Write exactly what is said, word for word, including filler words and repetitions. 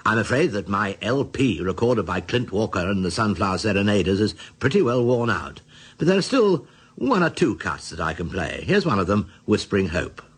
I'm afraid that my L P, recorded by Clint Walker and the Sunflower Serenaders, is pretty well worn out. But there are still one or two cuts that I can play. Here's one of them, Whispering Hope.